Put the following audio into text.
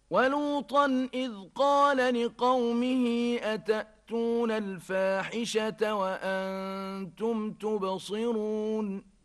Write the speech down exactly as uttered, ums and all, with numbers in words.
ولوطا إذ قال لقومه أتأتون الفاحشة وأنتم تبصرون